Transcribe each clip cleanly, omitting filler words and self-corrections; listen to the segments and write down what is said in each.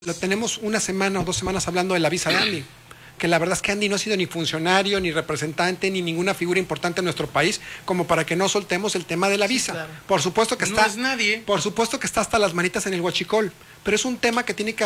Lo tenemos una semana o 2 semanas hablando de la visa de Andy, que la verdad es que Andy no ha sido ni funcionario, ni representante, ni ninguna figura importante en nuestro país, como para que no soltemos el tema de la visa. Claro. Por supuesto que No es nadie. Por supuesto que está hasta las manitas en el huachicol, pero es un tema que tiene que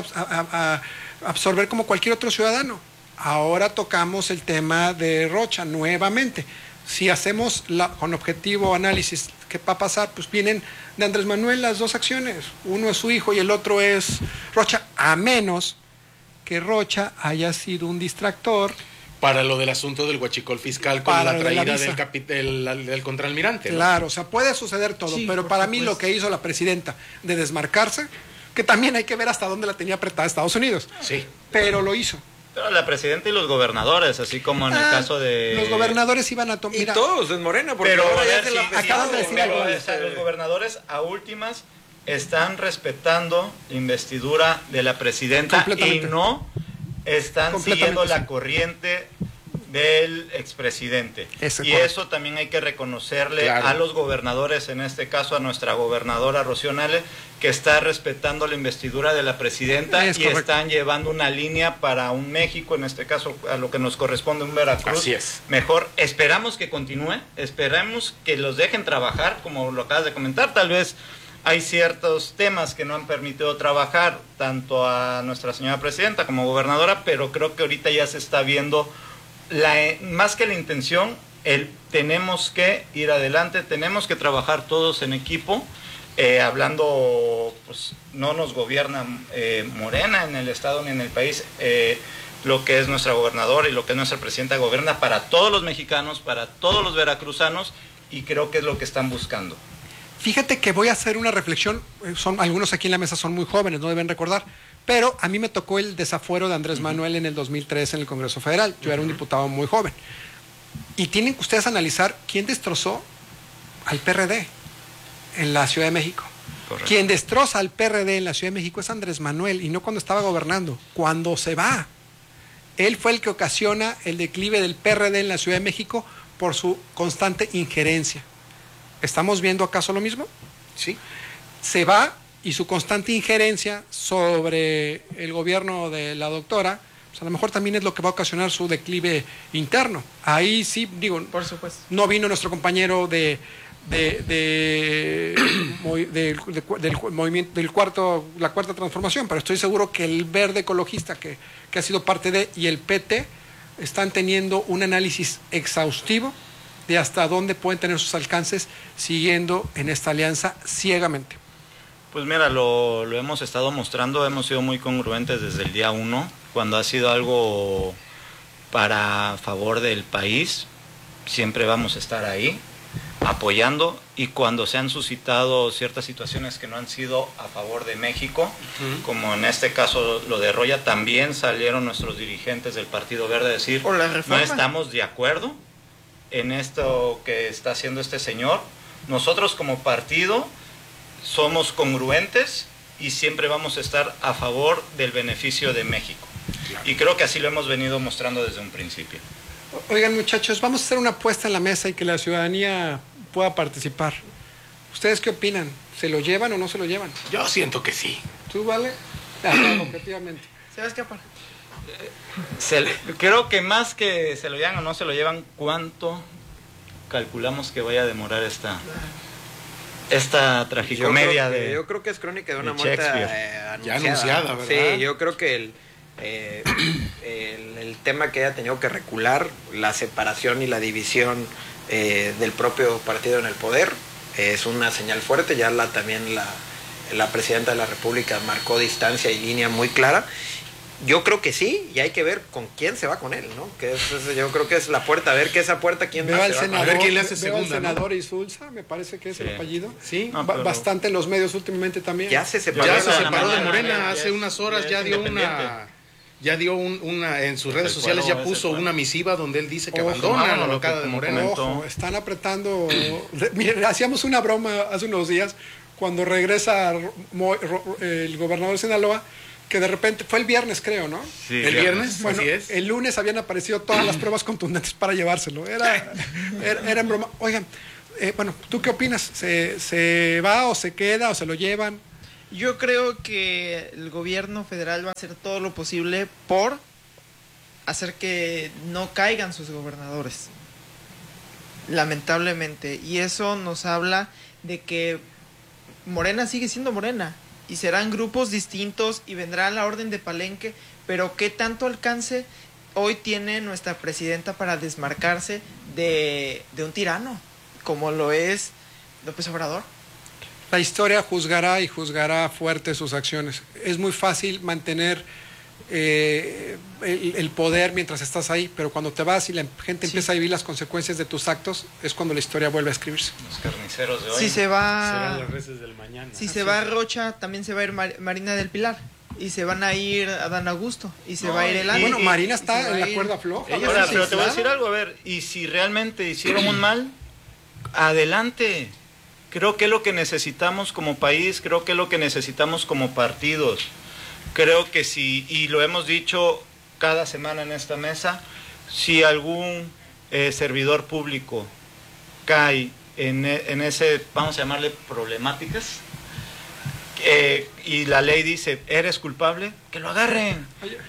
absorber como cualquier otro ciudadano. Ahora tocamos el tema de Rocha nuevamente. Si hacemos con objetivo análisis, ¿qué va a pasar? Pues vienen de Andrés Manuel las dos acciones. Uno es su hijo y el otro es Rocha, a menos que Rocha haya sido un distractor. Para lo del asunto del huachicol fiscal con la traída del contraalmirante, ¿no? Claro, o sea, puede suceder todo, sí, pero para mí lo que hizo la presidenta de desmarcarse, que también hay que ver hasta dónde la tenía apretada Estados Unidos. Sí. Pero lo hizo. Pero la presidenta y los gobernadores, así como en el caso de... Los gobernadores iban a tomar... Y todos en Morena, porque pero ahora ya ver, acaban de decir algo. Los gobernadores a últimas están respetando la investidura de la presidenta y no están siguiendo la corriente del expresidente. Y eso también hay que reconocerle a los gobernadores, en este caso a nuestra gobernadora Rocío Nale, que está respetando la investidura de la presidenta y están llevando una línea para un México, en este caso a lo que nos corresponde un Veracruz. Así es. Mejor, esperamos que continúe, esperemos que los dejen trabajar, como lo acabas de comentar, tal vez hay ciertos temas que no han permitido trabajar tanto a nuestra señora presidenta como gobernadora, pero creo que ahorita ya se está viendo más que la intención, tenemos que ir adelante, tenemos que trabajar todos en equipo. Hablando, pues no nos gobierna Morena en el estado ni en el país, lo que es nuestra gobernadora y lo que es nuestra presidenta gobierna para todos los mexicanos, para todos los veracruzanos, y creo que es lo que están buscando. Fíjate que voy a hacer una reflexión, algunos aquí en la mesa son muy jóvenes, no deben recordar, pero a mí me tocó el desafuero de Andrés Manuel en el 2003 en el Congreso Federal. Yo era un diputado muy joven. Y tienen que ustedes analizar quién destrozó al PRD en la Ciudad de México. Correcto. Quien destroza al PRD en la Ciudad de México es Andrés Manuel, y no cuando estaba gobernando, cuando se va. Él fue el que ocasiona el declive del PRD en la Ciudad de México por su constante injerencia. ¿Estamos viendo acaso lo mismo? Sí. Se va, y su constante injerencia sobre el gobierno de la doctora, pues a lo mejor también es lo que va a ocasionar su declive interno. Ahí sí, digo, por supuesto. No vino nuestro compañero del movimiento la cuarta transformación, pero estoy seguro que el Verde Ecologista que ha sido parte de, y el PT están teniendo un análisis exhaustivo de hasta dónde pueden tener sus alcances siguiendo en esta alianza ciegamente. Pues mira, lo hemos estado mostrando, hemos sido muy congruentes desde el día 1, cuando ha sido algo para favor del país, siempre vamos a estar ahí apoyando, y cuando se han suscitado ciertas situaciones que no han sido a favor de México, como en este caso lo de Roya, también salieron nuestros dirigentes del Partido Verde a decir, no estamos de acuerdo en esto que está haciendo este señor, nosotros como partido somos congruentes y siempre vamos a estar a favor del beneficio de México. Claro. Y creo que así lo hemos venido mostrando desde un principio. Oigan, muchachos, vamos a hacer una apuesta en la mesa y que la ciudadanía pueda participar. ¿Ustedes qué opinan? ¿Se lo llevan o no se lo llevan? Yo siento que sí. ¿Tú, Vale? Objetivamente. ¿Se va a escapar? Creo que más que se lo llevan o no se lo llevan, ¿cuánto calculamos que vaya a demorar esta tragicomedia yo creo que es crónica de una muerte ya anunciada, ¿verdad? Sí, yo creo que el tema que haya tenido que recular, la separación y la división del propio partido en el poder, es una señal fuerte. Ya también la presidenta de la República marcó distancia y línea muy clara. Yo creo que sí, y hay que ver con quién se va con él, ¿no? Yo creo que es la puerta, a ver que esa puerta quién va. A ver quién le hace segunda, al senador Isulza, me parece que es el apellido. Sí. No, bastante en los medios últimamente también. Ya se separó de Morena hace unas horas, ya dio una en sus redes sociales, ya puso una misiva donde él dice que abandona la bancada de Morena. Ojo, están apretando. Miren, hacíamos una broma hace unos días cuando regresa el gobernador de Sinaloa, que de repente, fue el viernes creo, ¿no? Sí, el viernes, bueno, así es. El lunes habían aparecido todas las pruebas contundentes para llevárselo. Era en broma. Oigan, bueno, ¿tú qué opinas? ¿Se va o se queda o se lo llevan? Yo creo que el gobierno federal va a hacer todo lo posible por hacer que no caigan sus gobernadores, lamentablemente. Y eso nos habla de que Morena sigue siendo Morena y serán grupos distintos y vendrá la orden de Palenque, pero ¿qué tanto alcance hoy tiene nuestra presidenta para desmarcarse de un tirano como lo es López Obrador? La historia juzgará y juzgará fuerte sus acciones. Es muy fácil mantener el poder mientras estás ahí, pero cuando te vas y la gente empieza a vivir las consecuencias de tus actos, es cuando la historia vuelve a escribirse. Los carniceros de hoy. Si se va, serán las reces del mañana. Si se va Rocha, también se va a ir Marina del Pilar. Y se van a ir a Dan Augusto. Y se va a ir el Bueno, Marina está en la cuerda floja. Ahora, pero te voy a decir algo, a ver, y si realmente hicieron un mal, adelante. Creo que es lo que necesitamos como país, creo que es lo que necesitamos como partidos. Creo que si, y lo hemos dicho cada semana en esta mesa, si algún servidor público cae en ese, vamos a llamarle problemáticas, y la ley dice, eres culpable, que lo agarren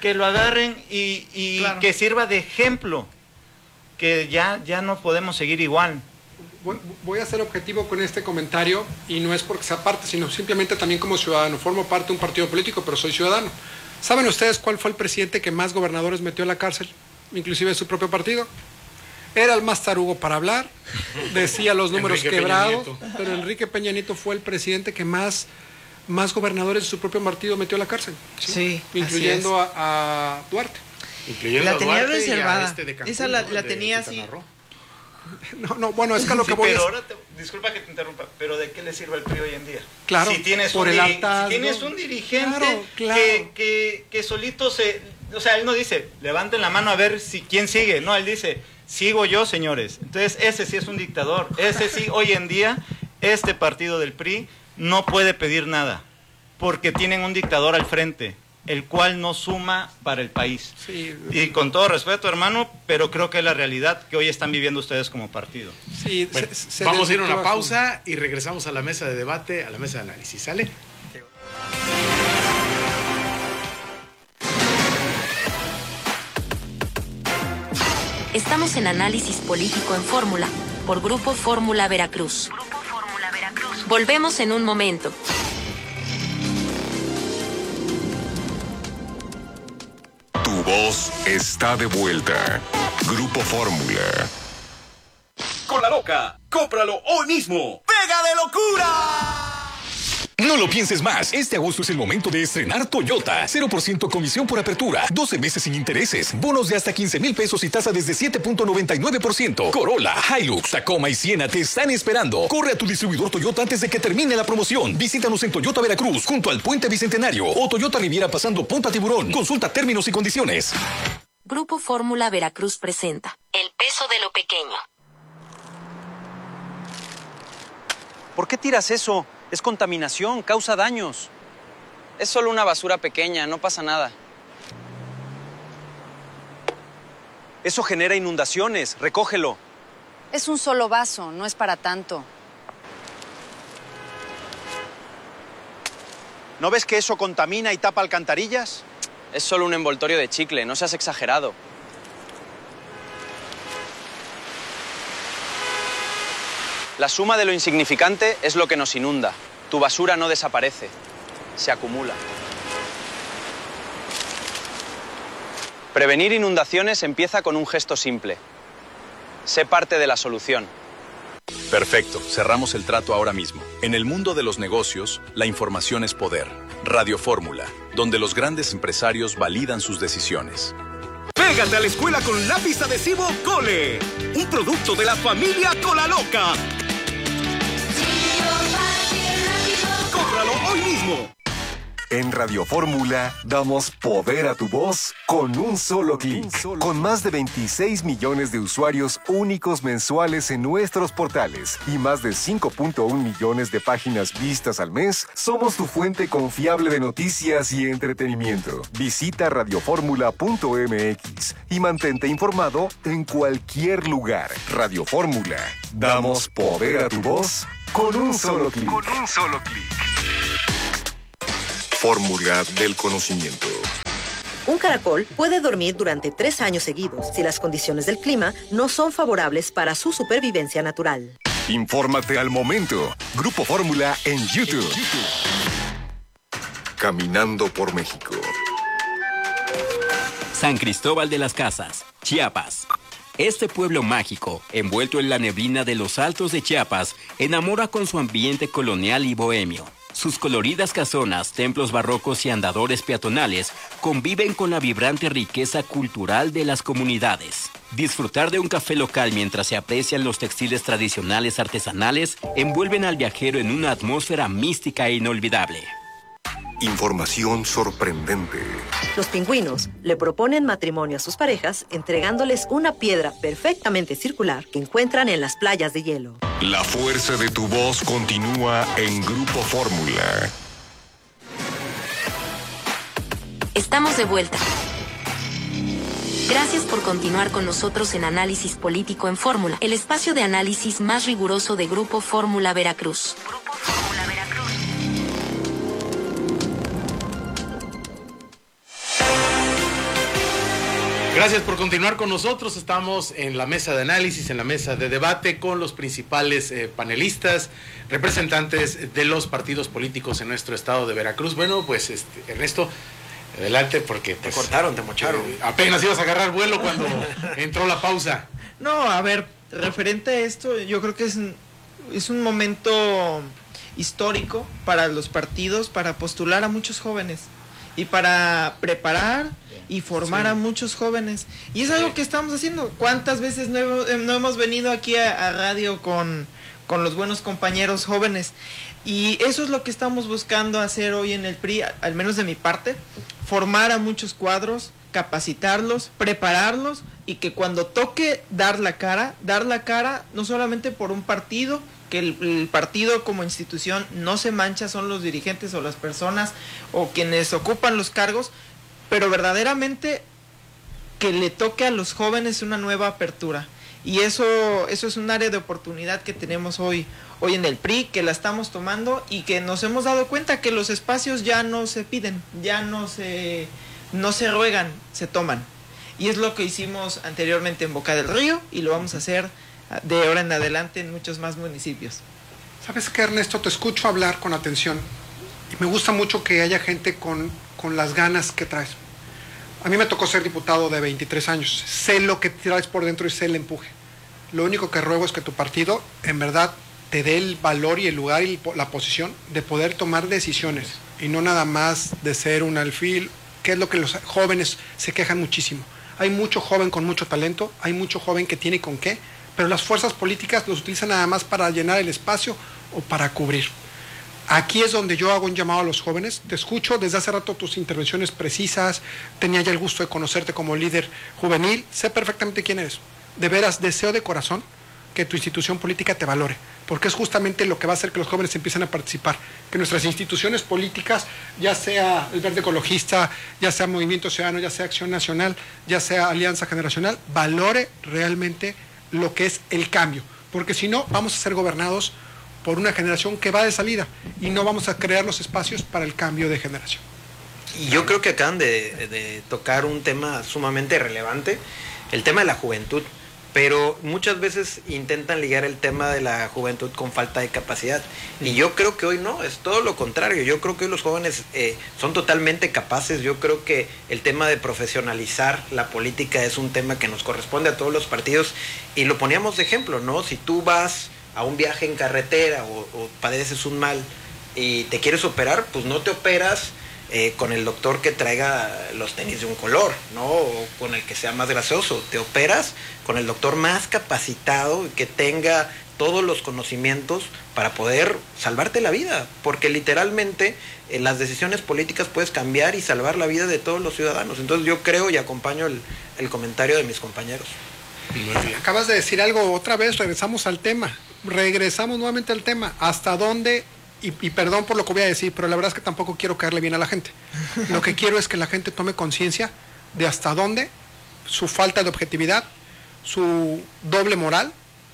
y claro, que sirva de ejemplo, que ya no podemos seguir igual. Voy a ser objetivo con este comentario y no es porque sea parte, sino simplemente también como ciudadano. Formo parte de un partido político, pero soy ciudadano. ¿Saben ustedes cuál fue el presidente que más gobernadores metió a la cárcel, inclusive de su propio partido? Era el más tarugo para hablar, decía los números quebrados, pero Enrique Peña Nieto fue el presidente que más gobernadores de su propio partido metió a la cárcel, sí, incluyendo a Duarte. Incluyendo la tenía reservada, esa la tenía así. No, bueno, es que lo que voy pero ahora disculpa que te interrumpa, pero ¿de qué le sirve al PRI hoy en día? Claro, si tienes por el hartazgo, si tienes un dirigente claro. Que solito o sea, él no dice, levanten la mano a ver quién sigue, no, él dice, sigo yo, señores. Entonces, ese sí es un dictador, ese sí, hoy en día, este partido del PRI no puede pedir nada, porque tienen un dictador al frente, el cual no suma para el país. Sí. Y con todo respeto, hermano, pero creo que es la realidad que hoy están viviendo ustedes como partido. Sí, bueno, vamos a ir a una pausa y regresamos a la mesa de debate, a la mesa de análisis. ¿Sale? Estamos en Análisis Político en Fórmula, por Grupo Fórmula Veracruz. Volvemos en un momento. Tu voz está de vuelta. Grupo Fórmula. Con la loca, cómpralo hoy mismo. ¡Pega de locura! No lo pienses más. Este agosto es el momento de estrenar Toyota. 0% comisión por apertura. 12 meses sin intereses. Bonos de hasta 15,000 pesos y tasa desde 7.99%. Corolla, Hilux, Tacoma y Siena te están esperando. Corre a tu distribuidor Toyota antes de que termine la promoción. Visítanos en Toyota Veracruz, junto al Puente Bicentenario. O Toyota Riviera pasando Punta Tiburón. Consulta términos y condiciones. Grupo Fórmula Veracruz presenta El peso de lo pequeño. ¿Por qué tiras eso? Es contaminación, causa daños. Es solo una basura pequeña, no pasa nada. Eso genera inundaciones, recógelo. Es un solo vaso, no es para tanto. ¿No ves que eso contamina y tapa alcantarillas? Es solo un envoltorio de chicle, no seas exagerado. La suma de lo insignificante es lo que nos inunda. Tu basura no desaparece, se acumula. Prevenir inundaciones empieza con un gesto simple. Sé parte de la solución. Perfecto, cerramos el trato ahora mismo. En el mundo de los negocios, la información es poder. Radio Fórmula, donde los grandes empresarios validan sus decisiones. Pégate a la escuela con lápiz adhesivo Cole, un producto de la familia Cola Loca. ¡Cómpralo hoy mismo! En Radio Fórmula damos poder a tu voz con un solo clic. Con más de 26 millones de usuarios únicos mensuales en nuestros portales y más de 5.1 millones de páginas vistas al mes, somos tu fuente confiable de noticias y entretenimiento. Visita radioformula.mx y mantente informado en cualquier lugar. Radio Fórmula. Damos poder a tu voz con un solo clic. Fórmula del conocimiento. Un caracol puede dormir durante 3 años seguidos si las condiciones del clima no son favorables para su supervivencia natural. Infórmate al momento. Grupo Fórmula en YouTube. Caminando por México. San Cristóbal de las Casas, Chiapas. Este pueblo mágico, envuelto en la neblina de los altos de Chiapas, enamora con su ambiente colonial y bohemio. Sus coloridas casonas, templos barrocos y andadores peatonales conviven con la vibrante riqueza cultural de las comunidades. Disfrutar de un café local mientras se aprecian los textiles tradicionales artesanales envuelven al viajero en una atmósfera mística e inolvidable. Información sorprendente. Los pingüinos le proponen matrimonio a sus parejas entregándoles una piedra perfectamente circular que encuentran en las playas de hielo. La fuerza de tu voz continúa en Grupo Fórmula. Estamos de vuelta. Gracias por continuar con nosotros en Análisis Político en Fórmula, el espacio de análisis más riguroso de Grupo Fórmula Veracruz. Gracias por continuar con nosotros. Estamos en la mesa de análisis, en la mesa de debate con los principales panelistas, representantes de los partidos políticos en nuestro estado de Veracruz. Bueno, pues Ernesto, adelante porque te cortaron, te mocharon. Apenas ibas a agarrar vuelo cuando entró la pausa. No, a ver, referente a esto, yo creo que es un momento histórico para los partidos, para postular a muchos jóvenes y para preparar y formar a muchos jóvenes. Y es algo que estamos haciendo. ¿Cuántas veces no hemos venido aquí a radio con los buenos compañeros jóvenes? Y eso es lo que estamos buscando hacer hoy en el PRI, al menos de mi parte, formar a muchos cuadros, capacitarlos, prepararlos y que cuando toque dar la cara no solamente por un partido, que el partido como institución no se mancha, son los dirigentes o las personas o quienes ocupan los cargos, pero verdaderamente que le toque a los jóvenes una nueva apertura. Y eso es un área de oportunidad que tenemos hoy en el PRI, que la estamos tomando y que nos hemos dado cuenta que los espacios ya no se piden, ya no se ruegan, se toman. Y es lo que hicimos anteriormente en Boca del Río y lo vamos a hacer de ahora en adelante en muchos más municipios. ¿Sabes qué, Ernesto? Te escucho hablar con atención y me gusta mucho que haya gente con las ganas que traes. A mí me tocó ser diputado de 23 años. Sé lo que traes por dentro y sé el empuje. Lo único que ruego es que tu partido, en verdad, te dé el valor y el lugar y la posición de poder tomar decisiones y no nada más de ser un alfil, que es lo que los jóvenes se quejan muchísimo. Hay mucho joven con mucho talento, hay mucho joven que tiene con qué, pero las fuerzas políticas los utilizan nada más para llenar el espacio o para cubrir. Aquí es donde yo hago un llamado a los jóvenes. Te escucho desde hace rato tus intervenciones precisas, tenía ya el gusto de conocerte como líder juvenil, sé perfectamente quién eres. De veras, deseo de corazón que tu institución política te valore, porque es justamente lo que va a hacer que los jóvenes empiecen a participar, que nuestras instituciones políticas, ya sea el Verde Ecologista, ya sea Movimiento Ciudadano, ya sea Acción Nacional, ya sea Alianza Generacional, valore realmente lo que es el cambio, porque si no, vamos a ser gobernados por una generación que va de salida y no vamos a crear los espacios para el cambio de generación. Y yo creo que acaban de tocar un tema sumamente relevante, el tema de la juventud, pero muchas veces intentan ligar el tema de la juventud con falta de capacidad. Y yo creo que hoy no, es todo lo contrario. Yo creo que hoy los jóvenes son totalmente capaces. Yo creo que el tema de profesionalizar la política es un tema que nos corresponde a todos los partidos. Y lo poníamos de ejemplo, ¿no? Si tú vas a un viaje en carretera o padeces un mal y te quieres operar, pues no te operas con el doctor que traiga los tenis de un color, ¿no? O con el que sea más gracioso. Te operas con el doctor más capacitado y que tenga todos los conocimientos para poder salvarte la vida, porque literalmente las decisiones políticas puedes cambiar y salvar la vida de todos los ciudadanos. Entonces yo creo y acompaño el comentario de mis compañeros. Acabas de decir algo, otra vez regresamos nuevamente al tema, hasta dónde, y perdón por lo que voy a decir, pero la verdad es que tampoco quiero caerle bien a la gente. Lo que quiero es que la gente tome conciencia de hasta dónde su falta de objetividad, su doble moral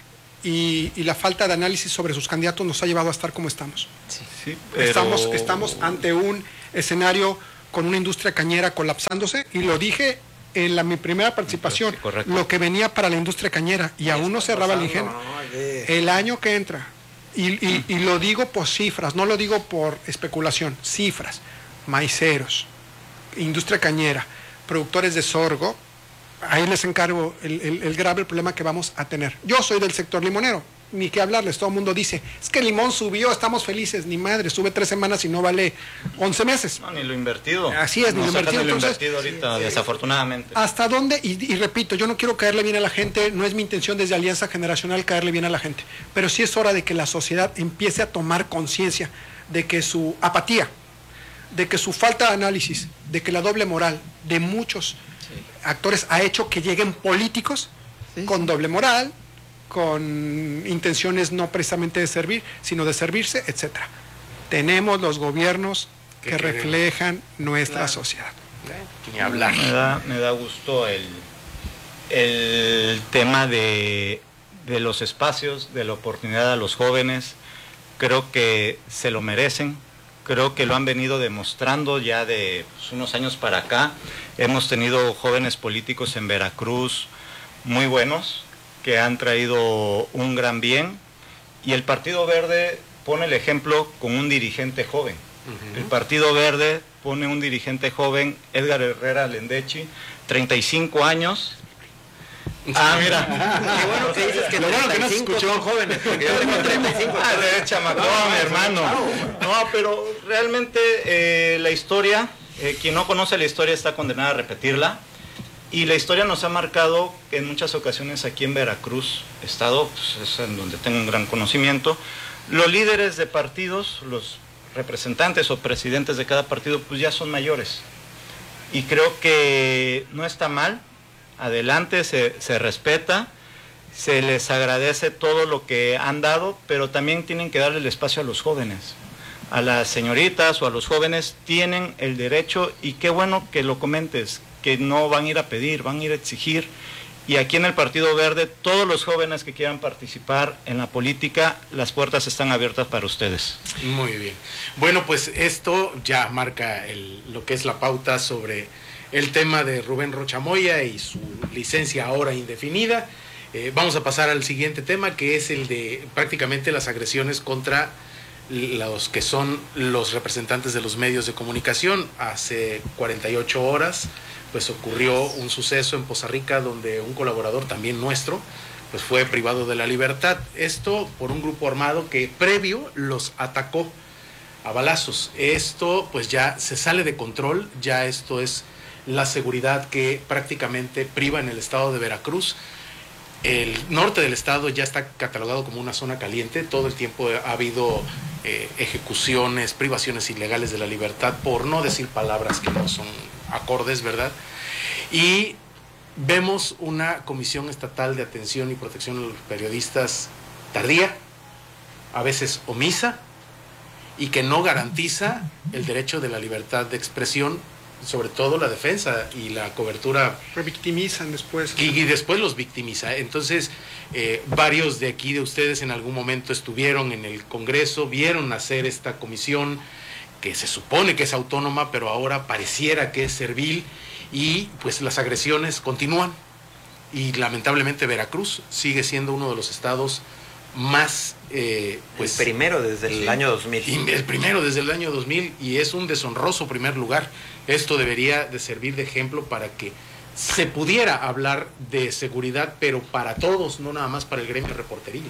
y la falta de análisis sobre sus candidatos nos ha llevado a estar como estamos. Sí, pero... Estamos ante un escenario con una industria cañera colapsándose, y lo dije en mi primera participación, lo que venía para la industria cañera, y aún no cerraba el ingenio. El año que entra, y lo digo por cifras, no lo digo por especulación, cifras, maiceros, industria cañera, productores de sorgo, ahí les encargo el grave problema que vamos a tener. Yo soy del sector limonero, ni que hablarles, todo el mundo dice, es que el limón subió, estamos felices, ni madre, sube 3 semanas y no vale 11 meses. No, ni lo invertido. Así es, ni lo invertido. Entonces, ahorita, desafortunadamente. ¿Hasta dónde? Y repito, yo no quiero caerle bien a la gente, no es mi intención desde Alianza Generacional caerle bien a la gente, pero sí es hora de que la sociedad empiece a tomar conciencia de que su apatía, de que su falta de análisis, de que la doble moral de muchos actores ha hecho que lleguen políticos con doble moral, con intenciones no precisamente de servir, sino de servirse, etcétera. Tenemos los gobiernos que reflejan nuestra sociedad. Ni hablar. Me da gusto el tema de los espacios, de la oportunidad a los jóvenes. Creo que se lo merecen. Creo que lo han venido demostrando ya de unos años para acá. Hemos tenido jóvenes políticos en Veracruz muy buenos, que han traído un gran bien, y el Partido Verde pone el ejemplo con un dirigente joven. El Partido Verde pone un dirigente joven, Edgar Herrera Lendechi, 35 años. Ah, mira. Qué bueno que dices que lo bueno que no se escuchó. son jóvenes, porque yo tengo 35. De chamacón, mi hermano. No, pero realmente la historia, quien no conoce la historia está condenada a repetirla. Y la historia nos ha marcado que en muchas ocasiones aquí en Veracruz, estado, pues, es en donde tengo un gran conocimiento, los líderes de partidos, los representantes o presidentes de cada partido, pues ya son mayores. Y creo que no está mal, adelante, se respeta, se les agradece todo lo que han dado, pero también tienen que darle el espacio a los jóvenes. A las señoritas o a los jóvenes tienen el derecho, y qué bueno que lo comentes, que no van a ir a pedir, van a ir a exigir. Y aquí en el Partido Verde, todos los jóvenes que quieran participar en la política, las puertas están abiertas para ustedes. Muy bien. Bueno, pues esto ya marca lo que es la pauta sobre el tema de Rubén Rocha Moya y su licencia ahora indefinida. Vamos a pasar al siguiente tema, que es el de prácticamente las agresiones contra los que son los representantes de los medios de comunicación. Hace 48 horas pues ocurrió un suceso en Poza Rica donde un colaborador también nuestro pues fue privado de la libertad. Esto por un grupo armado que previo los atacó a balazos. Esto pues ya se sale de control, ya esto es la seguridad que prácticamente priva en el estado de Veracruz. El norte del estado ya está catalogado como una zona caliente. Todo el tiempo ha habido ejecuciones, privaciones ilegales de la libertad, por no decir palabras que no son acordes, ¿verdad? Y vemos una Comisión Estatal de Atención y Protección a los Periodistas tardía, a veces omisa, y que no garantiza el derecho de la libertad de expresión, sobre todo la defensa y la cobertura. Revictimizan después. Y después los victimiza. Entonces, varios de aquí de ustedes en algún momento estuvieron en el Congreso, vieron nacer esta comisión que se supone que es autónoma, pero ahora pareciera que es servil, y pues las agresiones continúan. Y lamentablemente Veracruz sigue siendo uno de los estados más... pues el primero desde el año 2000. El primero desde el año 2000, y es un deshonroso primer lugar. Esto debería de servir de ejemplo para que se pudiera hablar de seguridad, pero para todos, no nada más para el gremio reporteril.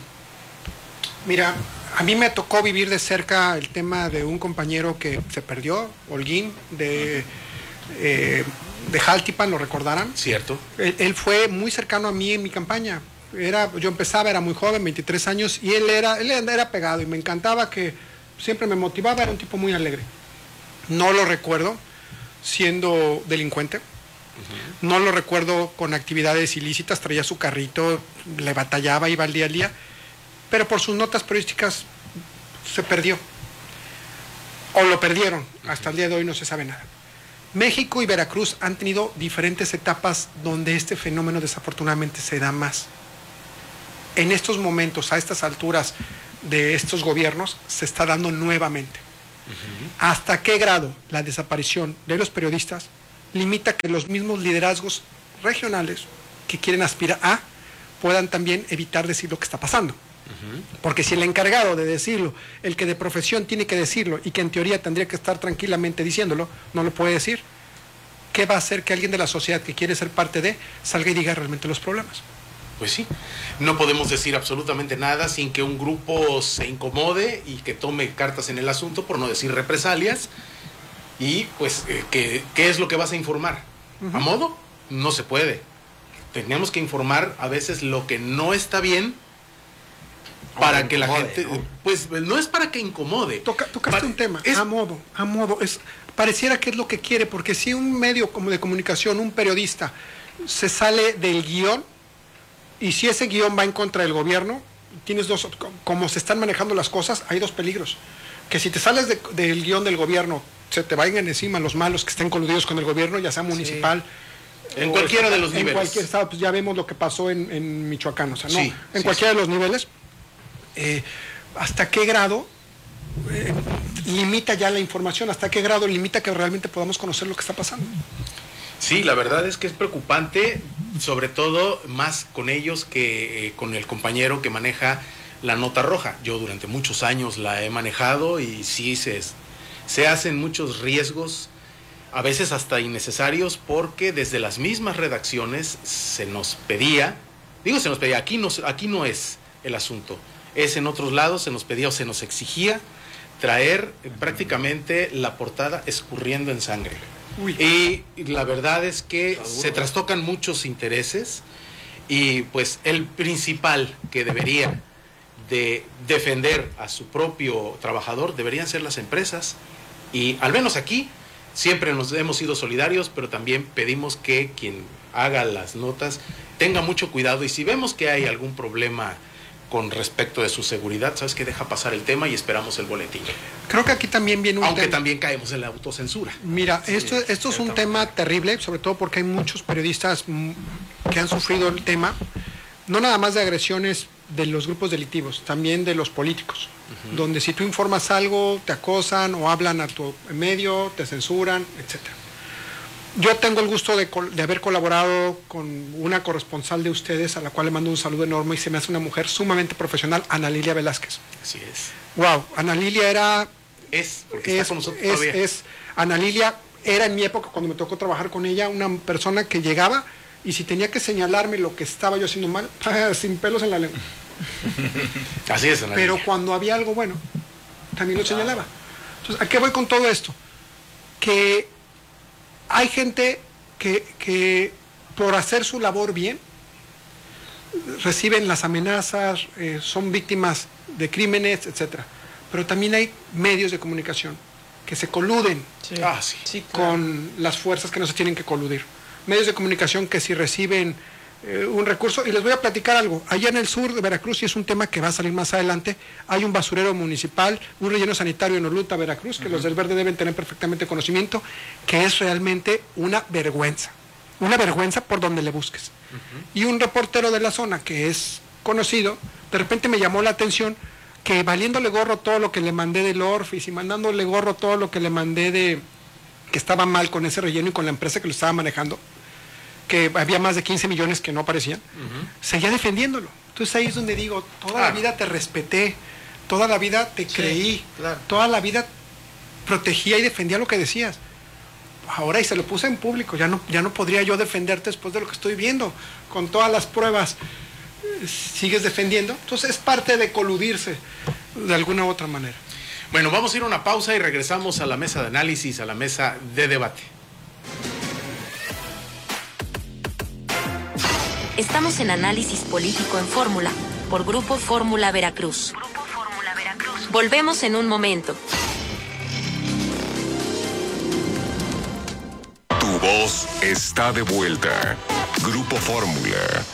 Mira, a mí me tocó vivir de cerca el tema de un compañero que se perdió, Holguín, de Jaltipan, lo recordarán. Cierto. Él fue muy cercano a mí en mi campaña. Yo empezaba, era muy joven, 23 años, y él era pegado, y me encantaba, que siempre me motivaba, era un tipo muy alegre. No lo recuerdo siendo delincuente, no lo recuerdo con actividades ilícitas, traía su carrito, le batallaba, iba al día, pero por sus notas periodísticas se perdió, o lo perdieron, hasta el día de hoy no se sabe nada. México y Veracruz han tenido diferentes etapas donde este fenómeno desafortunadamente se da más. En estos momentos, a estas alturas de estos gobiernos, se está dando nuevamente. ¿Hasta qué grado la desaparición de los periodistas limita que los mismos liderazgos regionales que quieren aspirar a puedan también evitar decir lo que está pasando? Porque si el encargado de decirlo, el que de profesión tiene que decirlo y que en teoría tendría que estar tranquilamente diciéndolo, no lo puede decir, ¿qué va a hacer que alguien de la sociedad que quiere ser parte de salga y diga realmente los problemas? Pues sí, no podemos decir absolutamente nada sin que un grupo se incomode y que tome cartas en el asunto, por no decir represalias. Y pues, ¿qué es lo que vas a informar? ¿A modo? No se puede. Tenemos que informar a veces lo que no está bien para que la gente, ¿no? Pues no es para que incomode. Tocaste un tema, a modo, pareciera que es lo que quiere, porque si un medio como de comunicación, un periodista, se sale del guión, y si ese guión va en contra del gobierno, tienes dos, como se están manejando las cosas, hay dos peligros. Que si te sales del guión del gobierno, se te vayan encima los malos que estén coludidos con el gobierno, ya sea municipal. En cualquiera de los niveles. En cualquier estado, pues ya vemos lo que pasó en Michoacán, o sea, sí, en cualquiera de los niveles. ¿Hasta qué grado limita ya la información? ¿Hasta qué grado limita que realmente podamos conocer lo que está pasando? Sí, la verdad es que es preocupante, sobre todo más con ellos que con el compañero que maneja la nota roja. Yo durante muchos años la he manejado y sí se hacen muchos riesgos, a veces hasta innecesarios, porque desde las mismas redacciones se nos pedía, aquí no es el asunto, es en otros lados, se nos pedía o se nos exigía traer prácticamente la portada escurriendo en sangre. Uy. Y la verdad es que se trastocan muchos intereses y pues el principal que debería de defender a su propio trabajador deberían ser las empresas, y al menos aquí siempre nos hemos sido solidarios, pero también pedimos que quien haga las notas tenga mucho cuidado, y si vemos que hay algún problema con respecto de su seguridad, ¿sabes qué? Deja pasar el tema y esperamos el boletín. Creo que aquí también viene un Aunque tema. También caemos en la autocensura. Mira, esto es un tema terrible, sobre todo porque hay muchos periodistas que han sufrido el tema, no nada más de agresiones de los grupos delictivos, también de los políticos, donde si tú informas algo, te acosan o hablan a tu medio, te censuran, etcétera. Yo tengo el gusto de haber colaborado con una corresponsal de ustedes, a la cual le mando un saludo enorme, y se me hace una mujer sumamente profesional, Ana Lilia Velázquez. Así es. Wow, Ana Lilia era... porque está con nosotros todavía. Ana Lilia era en mi época, cuando me tocó trabajar con ella, una persona que llegaba y si tenía que señalarme lo que estaba yo haciendo mal, sin pelos en la lengua. Así es, Ana Lilia. Pero cuando había algo bueno, también lo señalaba. Entonces, ¿a qué voy con todo esto? Que hay gente que por hacer su labor bien, reciben las amenazas, son víctimas de crímenes, etcétera. Pero también hay medios de comunicación que se coluden con las fuerzas que no se tienen que coludir. Medios de comunicación que si reciben un recurso, y les voy a platicar algo, allá en el sur de Veracruz, y es un tema que va a salir más adelante, hay un basurero municipal, un relleno sanitario en Oluta, Veracruz, que los del Verde deben tener perfectamente conocimiento, que es realmente una vergüenza por donde le busques. Y un reportero de la zona que es conocido, de repente me llamó la atención que valiéndole gorro todo lo que le mandé del Orfis y mandándole gorro todo lo que le mandé de que estaba mal con ese relleno y con la empresa que lo estaba manejando, que había más de 15 millones que no aparecían, seguía defendiéndolo. Entonces ahí es donde digo, toda la vida te respeté, toda la vida te creí, toda la vida protegía y defendía lo que decías. Ahora, y se lo puse en público, ya no podría yo defenderte después de lo que estoy viendo, con todas las pruebas, sigues defendiendo. Entonces es parte de coludirse de alguna u otra manera. Bueno, vamos a ir a una pausa y regresamos a la mesa de análisis, a la mesa de debate. Estamos en Análisis Político en Fórmula, por Grupo Fórmula Veracruz. Volvemos en un momento. Tu voz está de vuelta. Grupo Fórmula.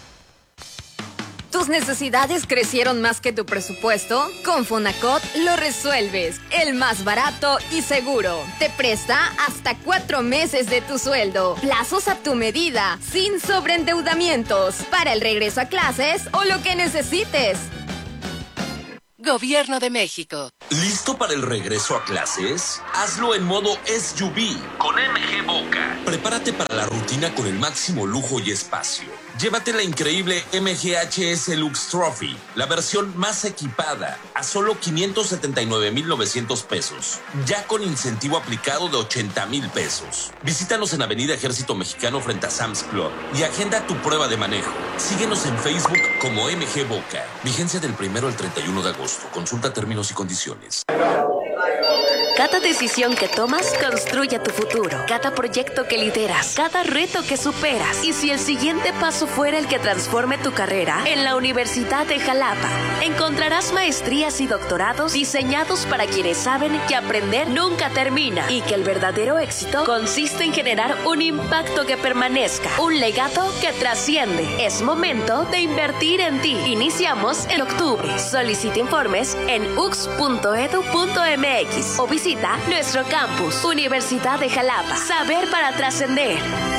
¿Tus necesidades crecieron más que tu presupuesto? Con Fonacot lo resuelves. El más barato y seguro. Te presta hasta 4 meses de tu sueldo. Plazos a tu medida, sin sobreendeudamientos. Para el regreso a clases o lo que necesites. Gobierno de México. ¿Listo para el regreso a clases? Hazlo en modo SUV con MG Boca. Prepárate para la rutina con el máximo lujo y espacio. Llévate la increíble MG HS Lux Trophy, la versión más equipada, a solo 579,900 pesos, ya con incentivo aplicado de 80,000 pesos. Visítanos en Avenida Ejército Mexicano frente a Sam's Club y agenda tu prueba de manejo. Síguenos en Facebook como MG Boca. Vigencia del 1 al 31 de agosto. Consulta términos y condiciones. Cada decisión que tomas construye tu futuro. Cada proyecto que lideras, cada reto que superas. Y si el siguiente paso fuera el que transforme tu carrera, en la Universidad de Jalapa encontrarás maestrías y doctorados diseñados para quienes saben que aprender nunca termina y que el verdadero éxito consiste en generar un impacto que permanezca, un legado que trasciende. Es momento de invertir en ti. Iniciamos en octubre. Solicita informes en ux.edu.mx o visita nuestro campus, Universidad de Jalapa. Saber para trascender.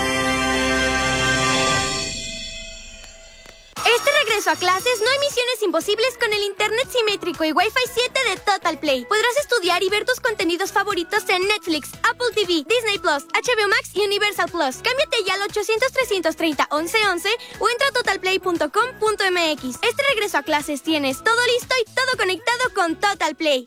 Este regreso a clases no hay misiones imposibles con el internet simétrico y Wi-Fi 7 de Total Play. Podrás estudiar y ver tus contenidos favoritos en Netflix, Apple TV, Disney Plus, HBO Max y Universal Plus. Cámbiate ya al 800-330-1111 o entra a totalplay.com.mx. Este regreso a clases tienes todo listo y todo conectado con Total Play.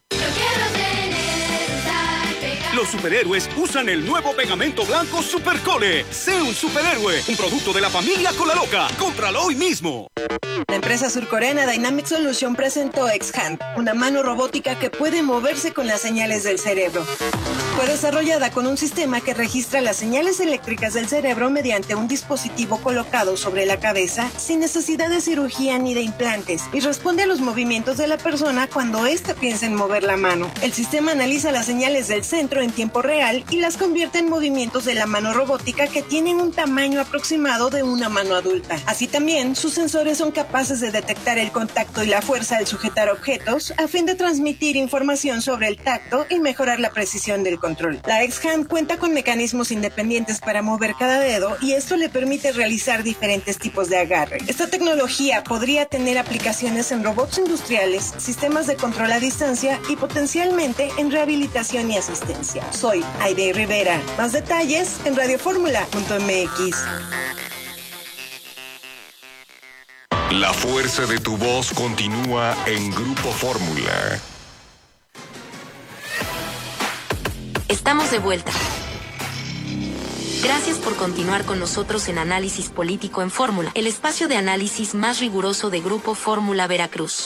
Los superhéroes usan el nuevo pegamento blanco Supercole. Sé un superhéroe, un producto de la familia Cola Loca. Cómpralo hoy mismo. La empresa surcoreana Dynamic Solution presentó X-Hand, una mano robótica que puede moverse con las señales del cerebro. Fue desarrollada con un sistema que registra las señales eléctricas del cerebro mediante un dispositivo colocado sobre la cabeza sin necesidad de cirugía ni de implantes y responde a los movimientos de la persona cuando ésta piensa en mover la mano. El sistema analiza las señales del centro en tiempo real y las convierte en movimientos de la mano robótica que tienen un tamaño aproximado de una mano adulta. Así también, sus sensores son capaces de detectar el contacto y la fuerza al sujetar objetos a fin de transmitir información sobre el tacto y mejorar la precisión del control. La X-Hand cuenta con mecanismos independientes para mover cada dedo y esto le permite realizar diferentes tipos de agarre. Esta tecnología podría tener aplicaciones en robots industriales, sistemas de control a distancia y potencialmente en rehabilitación y asistencia. Soy Aide Rivera. Más detalles en radioformula.mx. La fuerza de tu voz continúa en Grupo Fórmula. Estamos de vuelta. Gracias por continuar con nosotros en Análisis Político en Fórmula, el espacio de análisis más riguroso de Grupo Fórmula Veracruz.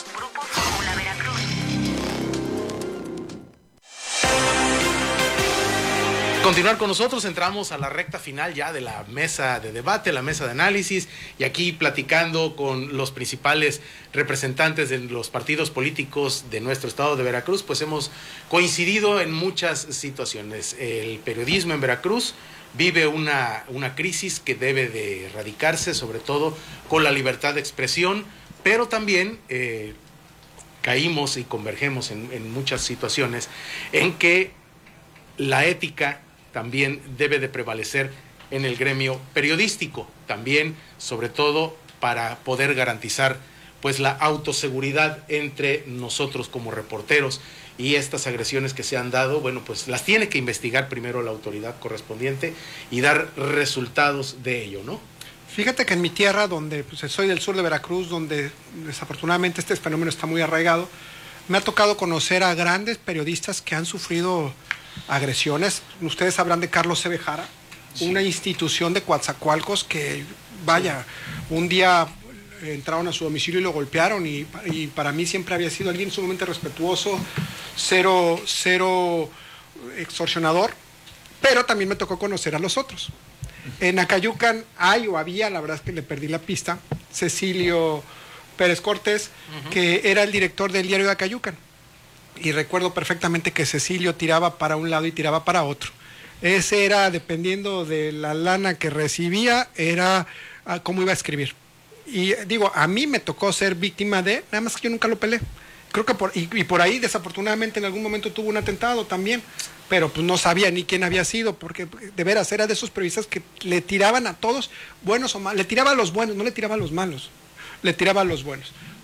Continuar con nosotros, entramos a la recta final ya de la mesa de debate, la mesa de análisis, y aquí platicando con los principales representantes de los partidos políticos de nuestro estado de Veracruz, pues hemos coincidido en muchas situaciones. El periodismo en Veracruz vive una crisis que debe de erradicarse, sobre todo con la libertad de expresión, pero también caímos y convergemos en muchas situaciones en que la ética también debe de prevalecer en el gremio periodístico, también sobre todo para poder garantizar pues la autoseguridad entre nosotros como reporteros, y estas agresiones que se han dado, bueno, pues las tiene que investigar primero la autoridad correspondiente y dar resultados de ello, ¿no? Fíjate que en mi tierra, donde pues, soy del sur de Veracruz, donde desafortunadamente este fenómeno está muy arraigado, me ha tocado conocer a grandes periodistas que han sufrido agresiones. Ustedes sabrán de Carlos Cebejara, sí, una institución de Coatzacoalcos que, vaya, un día entraron a su domicilio y lo golpearon, y para mí siempre había sido alguien sumamente respetuoso, cero extorsionador, pero también me tocó conocer a los otros. En Acayucan había, la verdad es que le perdí la pista, Cecilio Pérez Cortés, que era el director del diario de Acayucan. Y recuerdo perfectamente que Cecilio tiraba para un lado y tiraba para otro. Ese era, dependiendo de la lana que recibía, era cómo iba a escribir. Y digo, a mí me tocó ser víctima de, nada más que yo nunca lo peleé. Creo que por ahí, desafortunadamente, en algún momento tuvo un atentado también, pero pues no sabía ni quién había sido, porque de veras era de esos periodistas que le tiraban a todos, buenos o malos. Le tiraba a los buenos, no le tiraba a los malos, le tiraba a los buenos.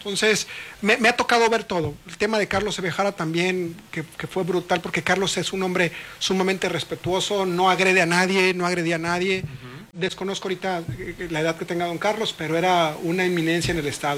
Entonces, me ha tocado ver todo. El tema de Carlos Evejara también, que fue brutal, porque Carlos es un hombre sumamente respetuoso, no agrede a nadie, no agredía a nadie. Desconozco ahorita la edad que tenga don Carlos, pero era una eminencia en el Estado.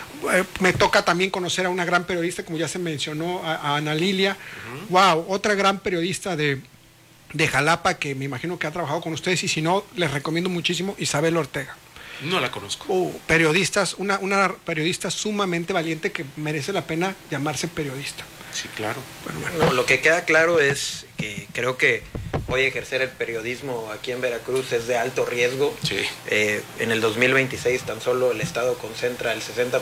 Me toca también conocer a una gran periodista, como ya se mencionó, a Ana Lilia. Wow, otra gran periodista de Jalapa, que me imagino que ha trabajado con ustedes, y si no, les recomiendo muchísimo, Isabel Ortega. No la conozco. Periodistas, una periodista sumamente valiente que merece la pena llamarse periodista. Sí, claro. Bueno, lo que queda claro es que creo que hoy ejercer el periodismo aquí en Veracruz es de alto riesgo. Sí. En el 2026 tan solo el Estado concentra el 60%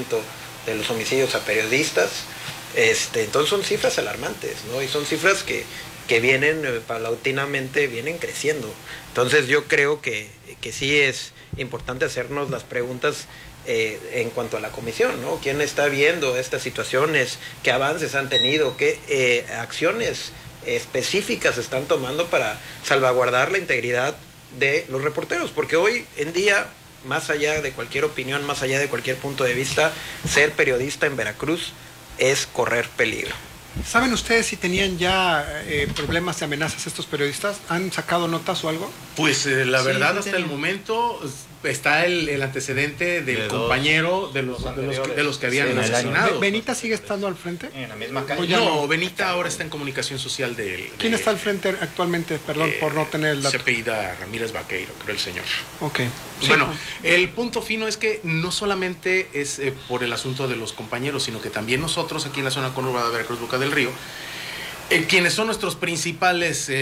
de los homicidios a periodistas. Entonces son cifras alarmantes, ¿no? Y son cifras que vienen paulatinamente, vienen creciendo. Entonces yo creo que sí es importante hacernos las preguntas en cuanto a la comisión, ¿no? ¿Quién está viendo estas situaciones? ¿Qué avances han tenido? ¿Qué acciones específicas están tomando para salvaguardar la integridad de los reporteros? Porque hoy en día, más allá de cualquier opinión, más allá de cualquier punto de vista, ser periodista en Veracruz es correr peligro. ¿Saben ustedes si tenían ya problemas de amenazas estos periodistas? ¿Han sacado notas o algo? Pues la verdad, hasta el momento está el antecedente del compañero de los que habían asesinado. ¿Benita sigue estando al frente? En la misma calle. No, Benita ahora está en comunicación social ¿Quién está al frente actualmente? Perdón por no tener el dato. Se apellida Ramírez Vaqueiro, creo el señor. Ok. Bueno, el punto fino es que no solamente es por el asunto de los compañeros, sino que también nosotros aquí en la zona conurbada de Veracruz, Boca del Río, quienes son nuestros principales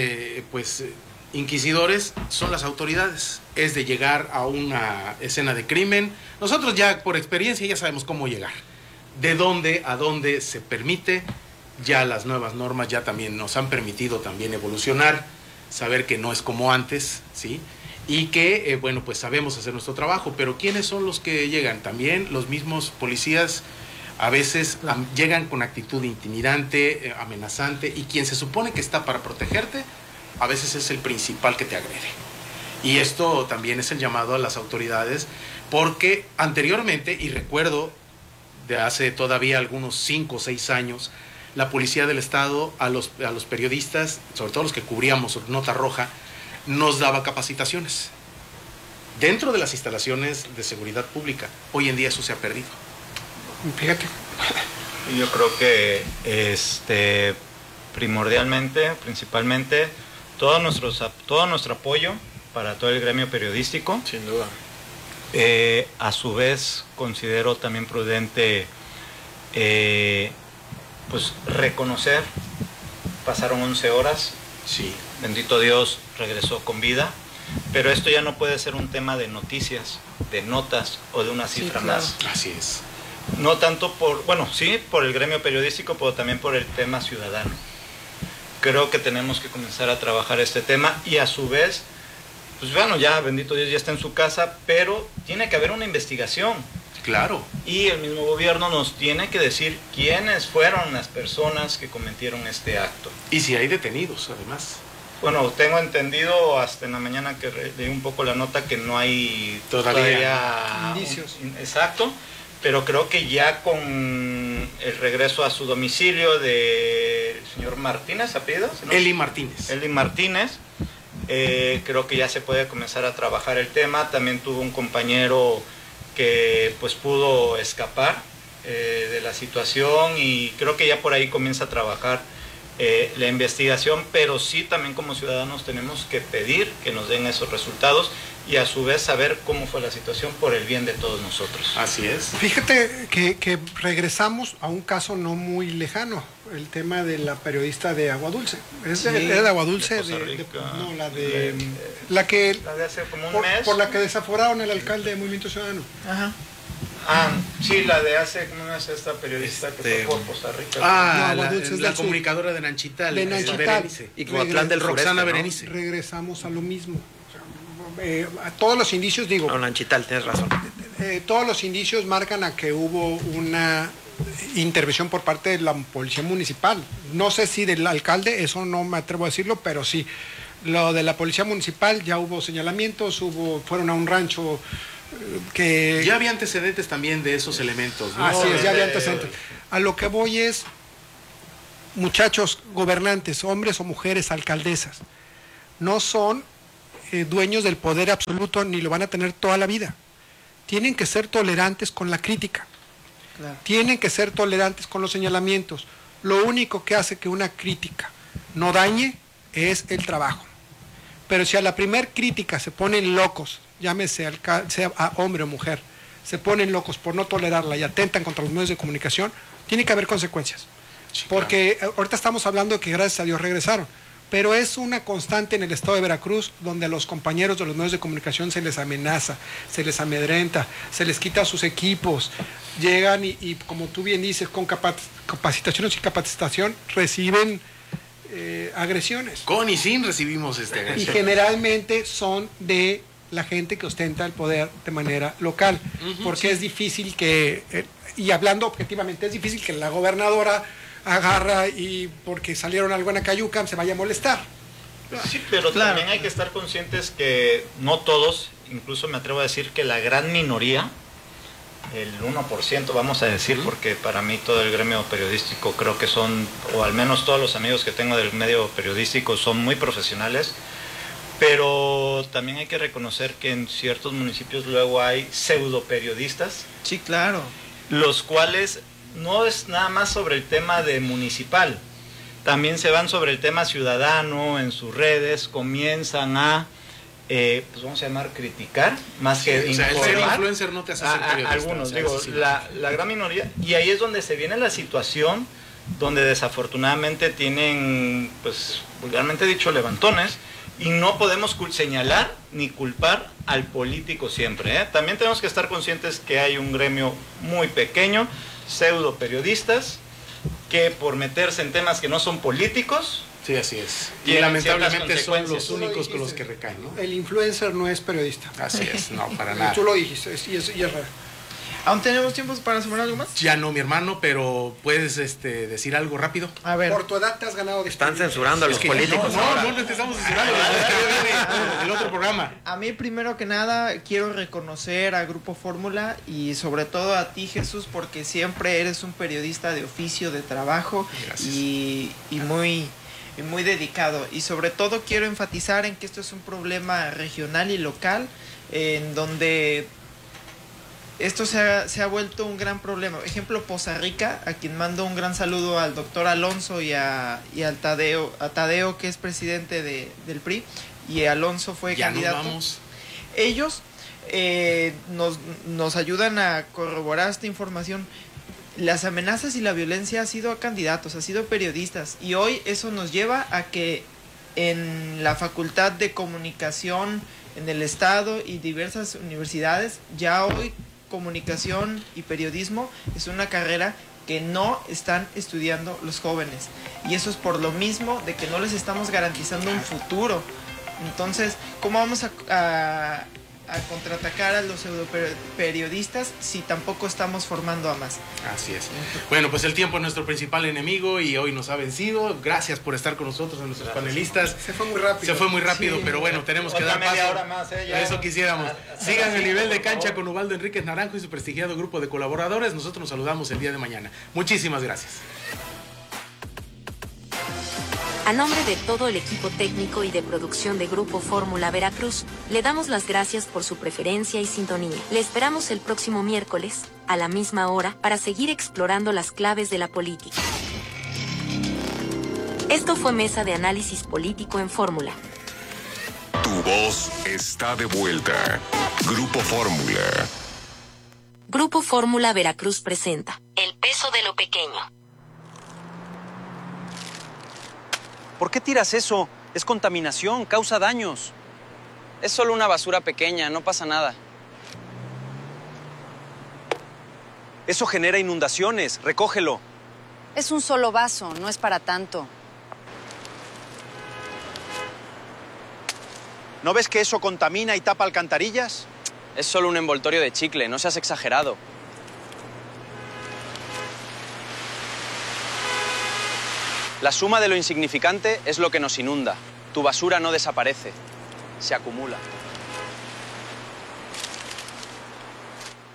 inquisidores son las autoridades. Es de llegar a una escena de crimen. Nosotros ya por experiencia ya sabemos cómo llegar. De dónde a dónde se permite. Ya las nuevas normas ya también nos han permitido también evolucionar, saber que no es como antes, ¿sí? Y que, bueno, pues sabemos hacer nuestro trabajo. Pero ¿quiénes son los que llegan? También los mismos policías a veces llegan con actitud intimidante, amenazante, y quien se supone que está para protegerte, a veces es el principal que te agrede. Y esto también es el llamado a las autoridades, porque anteriormente, y recuerdo de hace todavía algunos 5 o 6 años, la Policía del Estado a los periodistas, sobre todo los que cubríamos Nota Roja, nos daba capacitaciones dentro de las instalaciones de seguridad pública. Hoy en día eso se ha perdido. Fíjate. Yo creo que principalmente, todo nuestro apoyo para todo el gremio periodístico. Sin duda. A su vez, considero también prudente pues reconocer, pasaron 11 horas, sí. Bendito Dios, regresó con vida, pero esto ya no puede ser un tema de noticias, de notas o de una cifra más. Así es. No tanto por el gremio periodístico, pero también por el tema ciudadano. Creo que tenemos que comenzar a trabajar este tema y a su vez, pues bueno, ya bendito Dios ya está en su casa, pero tiene que haber una investigación. Claro. Y el mismo gobierno nos tiene que decir quiénes fueron las personas que cometieron este acto. Y si hay detenidos, además. Bueno, tengo entendido hasta en la mañana que leí un poco la nota que no hay todavía indicios. Exacto, pero creo que ya con el regreso a su domicilio del señor Martínez, ¿apellido? ¿No? Eli Martínez. Creo que ya se puede comenzar a trabajar el tema. También tuvo un compañero que pues pudo escapar de la situación y creo que ya por ahí comienza a trabajar la investigación, pero sí también como ciudadanos tenemos que pedir que nos den esos resultados y a su vez saber cómo fue la situación por el bien de todos nosotros. Así es. Fíjate que regresamos a un caso no muy lejano, el tema de la periodista de Agua Dulce. Era de Agua Dulce, la que de hace como un mes. Por la que desaforaron al alcalde de Movimiento Ciudadano. Ajá. Sí, la de hace como un mes, esta periodista que fue por Costa Rica. La comunicadora de Nanchital. De Nanchital. Y como plan del Roxana sureste, Berenice. Regresamos a lo mismo. A todos los indicios, digo... No, Nanchital, tienes razón. Todos los indicios marcan a que hubo una intervención por parte de la policía municipal. No sé si del alcalde, eso no me atrevo a decirlo, pero sí. Lo de la policía municipal, ya hubo señalamientos, fueron a un rancho que... Ya había antecedentes también de esos elementos, ¿no? Así es, ya había antecedentes. A lo que voy es, muchachos gobernantes, hombres o mujeres, alcaldesas, no son dueños del poder absoluto ni lo van a tener toda la vida. Tienen que ser tolerantes con la crítica. Claro. Tienen que ser tolerantes con los señalamientos. Lo único que hace que una crítica no dañe es el trabajo. Pero si a la primer crítica se ponen locos, llámese sea a hombre o mujer, se ponen locos por no tolerarla y atentan contra los medios de comunicación, tiene que haber consecuencias. Sí, porque claro, ahorita estamos hablando de que gracias a Dios regresaron, pero es una constante en el estado de Veracruz donde a los compañeros de los medios de comunicación se les amenaza, se les amedrenta, se les quita sus equipos, llegan y como tú bien dices, con capacitaciones y capacitación reciben agresiones. Con y sin recibimos agresión. Y generalmente son de la gente que ostenta el poder de manera local, porque es difícil que, y hablando objetivamente, es difícil que la gobernadora agarra y porque salieron algo en Acayucan se vaya a molestar. Sí, pero también hay que estar conscientes que no todos, incluso me atrevo a decir que la gran minoría, el 1% vamos a decir, porque para mí todo el gremio periodístico creo que son, o al menos todos los amigos que tengo del medio periodístico son muy profesionales, pero también hay que reconocer que en ciertos municipios luego hay pseudo periodistas. Sí, claro. Los cuales no es nada más sobre el tema de municipal, también se van sobre el tema ciudadano, en sus redes comienzan a, pues vamos a llamar criticar, más que informar. O sea, el ser influencer no te hace ser periodista. Algunos, o sea, digo, sí. la gran minoría, y ahí es donde se viene la situación, donde desafortunadamente tienen, pues vulgarmente dicho, levantones, y no podemos señalar ni culpar al político siempre, ¿eh? También tenemos que estar conscientes que hay un gremio muy pequeño, pseudo periodistas, que por meterse en temas que no son políticos, sí, así es, y lamentablemente son los únicos con los que recaen, ¿no? El influencer no es periodista. Así es, no, para nada. Tú lo dijiste, y es raro. ¿Aún tenemos tiempo para sumar algo más? Ya no, mi hermano, pero puedes decir algo rápido. A ver. Por tu edad te has ganado de... Están censurando a los políticos. No estamos censurando. El otro programa. A mí, primero que nada, quiero reconocer a Grupo Fórmula y sobre todo a ti, Jesús, porque siempre eres un periodista de oficio, de trabajo y muy dedicado. Y sobre todo quiero enfatizar en que esto es un problema regional y local, en donde esto se ha vuelto un gran problema. Ejemplo, Poza Rica, a quien mando un gran saludo al doctor Alonso y a Tadeo, que es presidente del PRI, y Alonso fue candidato. Nos vamos. Ellos nos ayudan a corroborar esta información. Las amenazas y la violencia ha sido a candidatos, ha sido periodistas, y hoy eso nos lleva a que en la Facultad de Comunicación en el Estado y diversas universidades, ya hoy comunicación y periodismo es una carrera que no están estudiando los jóvenes, y eso es por lo mismo de que no les estamos garantizando un futuro. Entonces, ¿cómo vamos a contraatacar a los pseudoperiodistas si tampoco estamos formando a más? Así es. Bueno, pues el tiempo es nuestro principal enemigo y hoy nos ha vencido. Gracias por estar con nosotros, a nuestros panelistas. Se fue muy rápido. Sí, pero bueno, tenemos que dar paso. Eso quisiéramos. Sigan el nivel de cancha con Ubaldo Enríquez Naranjo y su prestigiado grupo de colaboradores. Nosotros nos saludamos el día de mañana. Muchísimas gracias. A nombre de todo el equipo técnico y de producción de Grupo Fórmula Veracruz, le damos las gracias por su preferencia y sintonía. Le esperamos el próximo miércoles, a la misma hora, para seguir explorando las claves de la política. Esto fue Mesa de Análisis Político en Fórmula. Tu voz está de vuelta. Grupo Fórmula. Grupo Fórmula Veracruz presenta El peso de lo pequeño. ¿Por qué tiras eso? Es contaminación, causa daños. Es solo una basura pequeña, no pasa nada. Eso genera inundaciones, recógelo. Es un solo vaso, no es para tanto. ¿No ves que eso contamina y tapa alcantarillas? Es solo un envoltorio de chicle, no seas exagerado. La suma de lo insignificante es lo que nos inunda. Tu basura no desaparece, se acumula.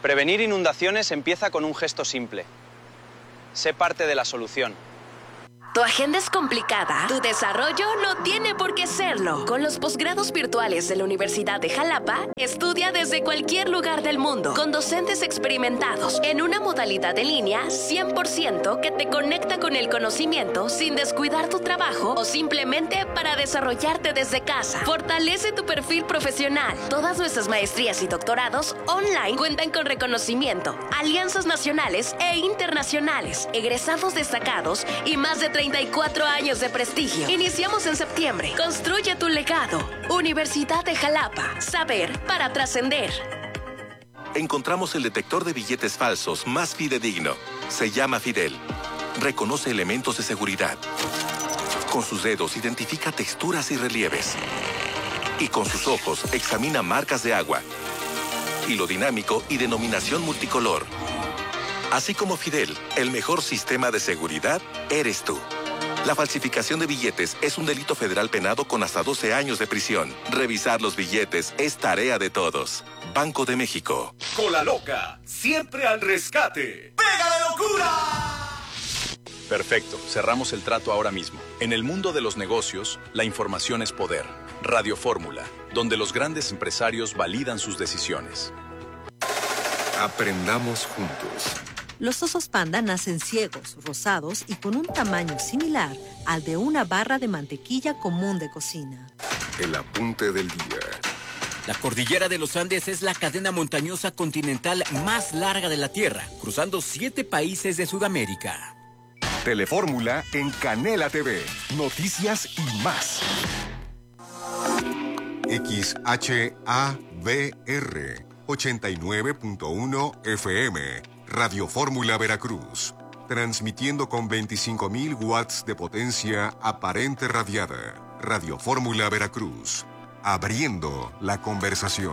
Prevenir inundaciones empieza con un gesto simple. Sé parte de la solución. ¿Tu agenda es complicada? ¿Tu desarrollo no tiene por qué serlo? Con los posgrados virtuales de la Universidad de Jalapa, estudia desde cualquier lugar del mundo, con docentes experimentados, en una modalidad en línea 100% que te conecta con el conocimiento sin descuidar tu trabajo o simplemente para desarrollarte desde casa. Fortalece tu perfil profesional. Todas nuestras maestrías y doctorados online cuentan con reconocimiento, alianzas nacionales e internacionales, egresados destacados y más de 34 años de prestigio. Iniciamos en septiembre. Construye tu legado. Universidad de Jalapa. Saber para trascender. Encontramos el detector de billetes falsos más fidedigno. Se llama Fidel. Reconoce elementos de seguridad. Con sus dedos identifica texturas y relieves. Y con sus ojos examina marcas de agua. Hilo dinámico y denominación multicolor. Así como Fidel, el mejor sistema de seguridad eres tú. La falsificación de billetes es un delito federal penado con hasta 12 años de prisión. Revisar los billetes es tarea de todos. Banco de México. Cola Loca, siempre al rescate. ¡Pega la locura! Perfecto, cerramos el trato ahora mismo. En el mundo de los negocios, la información es poder. Radio Fórmula, donde los grandes empresarios validan sus decisiones. Aprendamos juntos. Los osos panda nacen ciegos, rosados y con un tamaño similar al de una barra de mantequilla común de cocina. El apunte del día. La cordillera de los Andes es la cadena montañosa continental más larga de la Tierra, cruzando 7 países de Sudamérica. Telefórmula en Canela TV. Noticias y más. XHABR 89.1 FM. Radio Fórmula Veracruz, transmitiendo con 25.000 watts de potencia aparente radiada. Radio Fórmula Veracruz, abriendo la conversación.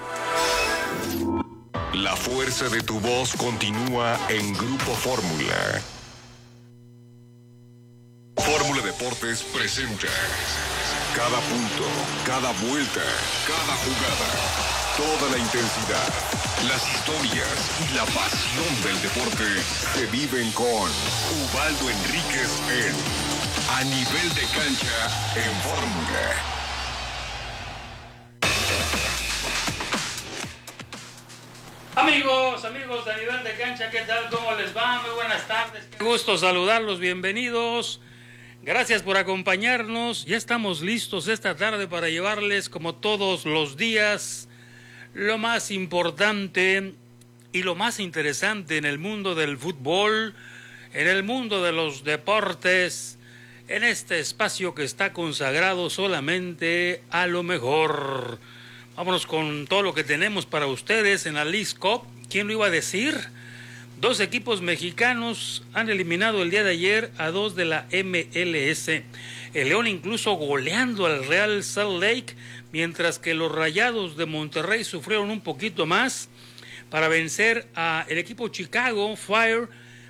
La fuerza de tu voz continúa en Grupo Fórmula. Fórmula Deportes presenta cada punto, cada vuelta, cada jugada. Toda la intensidad, las historias y la pasión del deporte se viven con Ubaldo Enríquez en A Nivel de Cancha en Fórmula. Amigos de A Nivel de Cancha, ¿qué tal? ¿Cómo les va? Muy buenas tardes. Qué gusto saludarlos, bienvenidos. Gracias por acompañarnos. Ya estamos listos esta tarde para llevarles, como todos los días, lo más importante y lo más interesante en el mundo del fútbol, en el mundo de los deportes, en este espacio que está consagrado solamente a lo mejor. Vámonos con todo lo que tenemos para ustedes en la Leagues Cup. ¿Quién lo iba a decir? 2 equipos mexicanos han eliminado el día de ayer a 2 de la MLS. El León incluso goleando al Real Salt Lake, mientras que los Rayados de Monterrey sufrieron un poquito más para vencer al equipo Chicago Fire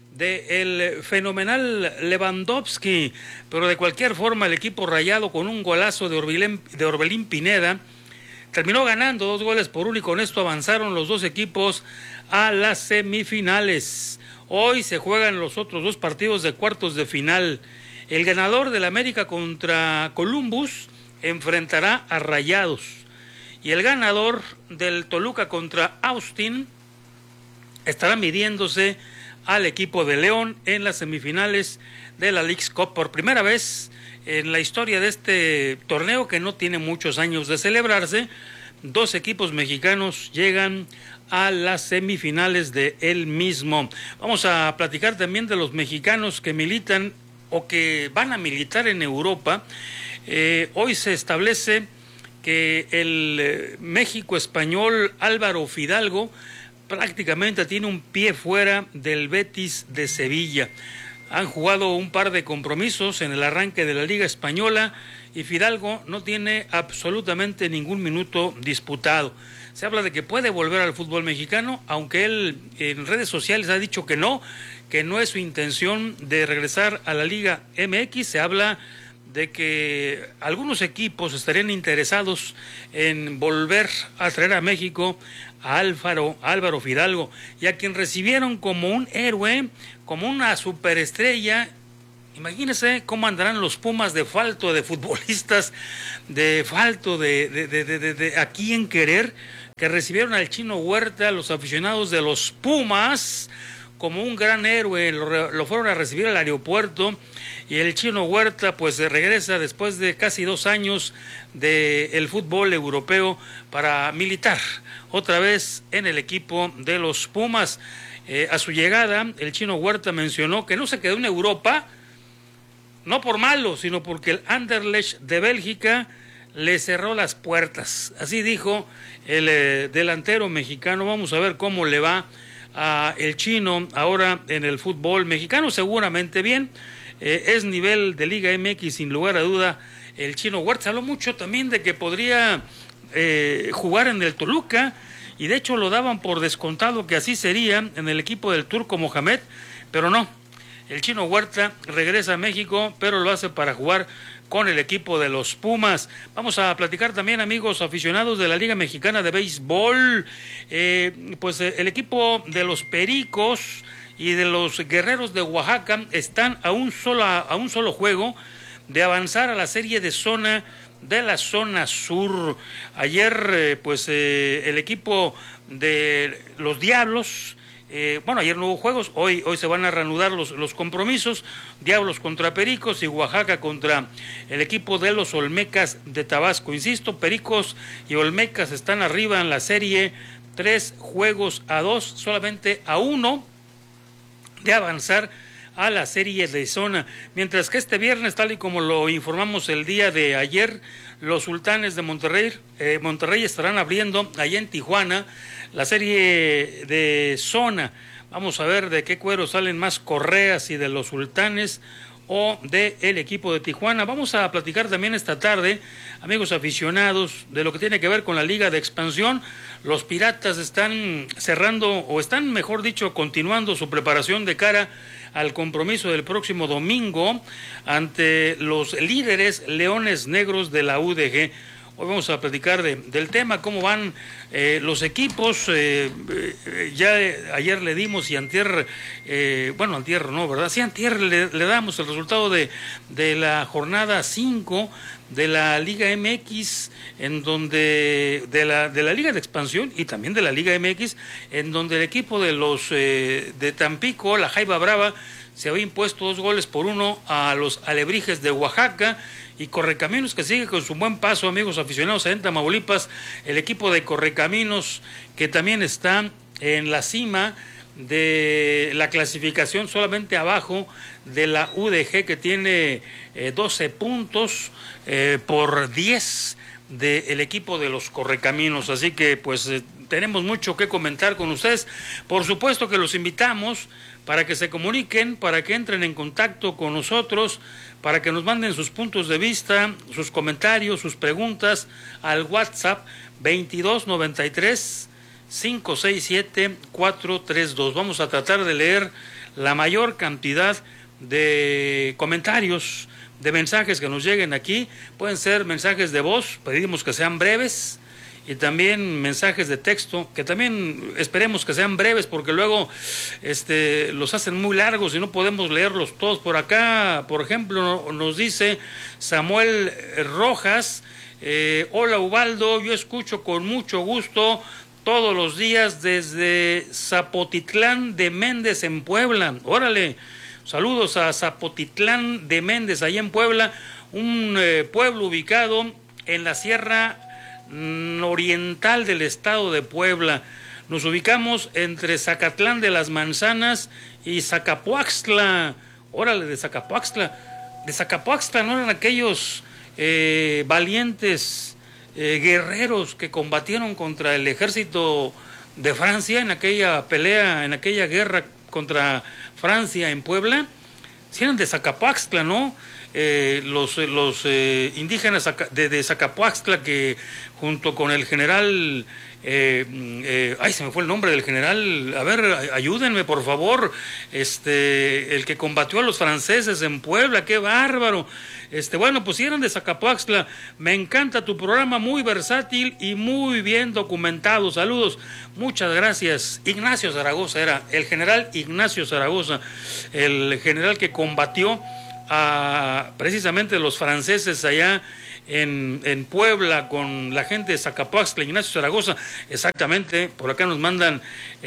del fenomenal Lewandowski. Pero de cualquier forma, el equipo rayado, con un golazo de Orbelín Pineda, terminó ganando 2-1 y con esto avanzaron los 2 equipos a las semifinales. Hoy se juegan los otros 2 partidos de cuartos de final. El ganador del América contra Columbus enfrentará a Rayados, y el ganador del Toluca contra Austin estará midiéndose al equipo de León en las semifinales de la Leagues Cup. Por primera vez en la historia de este torneo, que no tiene muchos años de celebrarse, 2 equipos mexicanos llegan a las semifinales de él mismo. Vamos a platicar también de los mexicanos que militan o que van a militar en Europa. Hoy se establece que el México español Álvaro Fidalgo prácticamente tiene un pie fuera del Betis de Sevilla. Han jugado un par de compromisos en el arranque de la Liga Española y Fidalgo no tiene absolutamente ningún minuto disputado. Se habla de que puede volver al fútbol mexicano, aunque él en redes sociales ha dicho que no es su intención de regresar a la Liga MX. Se habla de que algunos equipos estarían interesados en volver a traer a México a Álvaro Fidalgo, y a quien recibieron como un héroe, como una superestrella. Imagínense cómo andarán los Pumas de falto de futbolistas, de falto de aquí en Querer, que recibieron al Chino Huerta, los aficionados de los Pumas, como un gran héroe. Lo fueron a recibir al aeropuerto, y el Chino Huerta pues regresa después de casi 2 años del fútbol europeo para militar otra vez en el equipo de los Pumas. A su llegada, el Chino Huerta mencionó que no se quedó en Europa, no por malo, sino porque el Anderlecht de Bélgica le cerró las puertas. Así dijo el delantero mexicano. Vamos a ver cómo le va a el chino ahora en el fútbol mexicano. Seguramente bien. Es nivel de Liga MX sin lugar a duda el Chino Huerta. Habló mucho también de que podría jugar en el Toluca, y de hecho lo daban por descontado que así sería en el equipo del Turco Mohamed, pero no. El Chino Huerta regresa a México, pero lo hace para jugar con el equipo de los Pumas. Vamos a platicar también, amigos aficionados de la Liga Mexicana de Béisbol. Pues el equipo de los Pericos y de los Guerreros de Oaxaca están a un solo juego de avanzar a la serie de zona de la zona sur. Ayer el equipo de los Diablos, ayer no hubo juegos, hoy se van a reanudar los compromisos. Diablos contra Pericos y Oaxaca contra el equipo de los Olmecas de Tabasco. Insisto, Pericos y Olmecas están arriba en la serie 3-2, solamente a 1 de avanzar a la serie de zona, mientras que este viernes, tal y como lo informamos el día de ayer, los Sultanes de Monterrey estarán abriendo allá en Tijuana la serie de zona. Vamos a ver de qué cuero salen más correas, si de los Sultanes o de el equipo de Tijuana. Vamos a platicar también esta tarde, amigos aficionados, de lo que tiene que ver con la Liga de Expansión. Los Piratas están cerrando, o están, mejor dicho, continuando su preparación de cara al compromiso del próximo domingo ante los líderes Leones Negros de la UDG. Hoy vamos a platicar del tema, cómo van los equipos. Ya ayer le dimos, y antier no, ¿verdad? Sí, antier le damos el resultado de la jornada 5 de la Liga MX, en donde de la Liga de Expansión y también de la Liga MX, en donde el equipo de los de Tampico, la Jaiba Brava, se había impuesto 2-1 a los Alebrijes de Oaxaca. Y Correcaminos, que sigue con su buen paso, amigos aficionados, en Tamaulipas, el equipo de Correcaminos, que también está en la cima de la clasificación, solamente abajo de la UDG, que tiene 12 puntos por 10 del equipo de los Correcaminos. Así que tenemos mucho que comentar con ustedes. Por supuesto que los invitamos para que se comuniquen, para que entren en contacto con nosotros, para que nos manden sus puntos de vista, sus comentarios, sus preguntas al WhatsApp 2293-567-432. Vamos a tratar de leer la mayor cantidad de comentarios, de mensajes que nos lleguen aquí. Pueden ser mensajes de voz, pedimos que sean breves, y también mensajes de texto, que también esperemos que sean breves, porque luego los hacen muy largos y no podemos leerlos todos. Por acá, por ejemplo, nos dice Samuel Rojas: hola Ubaldo, yo escucho con mucho gusto todos los días desde Zapotitlán de Méndez en Puebla. Órale, saludos a Zapotitlán de Méndez, allá en Puebla, un pueblo ubicado en la Sierra Oriental del estado de Puebla. Nos ubicamos entre Zacatlán de las Manzanas y Zacapuaxtla. Órale, de Zacapuaxtla. De Zacapuaxtla no eran aquellos valientes guerreros que combatieron contra el ejército de Francia en aquella pelea, en aquella guerra contra Francia en Puebla. Si eran de Zacapuaxtla, ¿no? los indígenas de Zacapuaxtla, que junto con el general, ay, se me fue el nombre del general, a ver, ayúdenme por favor, el que combatió a los franceses en Puebla, qué bárbaro. Bueno, pues si eran de Zacapuaxtla, me encanta tu programa, muy versátil y muy bien documentado. Saludos, muchas gracias. Ignacio Zaragoza era, el general Ignacio Zaragoza, el general que combatió a precisamente los franceses allá en Puebla con la gente de Zacapuaxtla. Ignacio Zaragoza, exactamente, por acá nos mandan